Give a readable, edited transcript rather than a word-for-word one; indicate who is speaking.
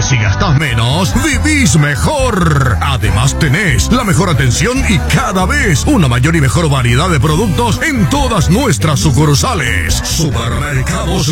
Speaker 1: si gastás menos, vivís mejor. Además tenés la mejor atención y cada vez una mayor y mejor variedad de productos en todas nuestras sucursales. Supermercados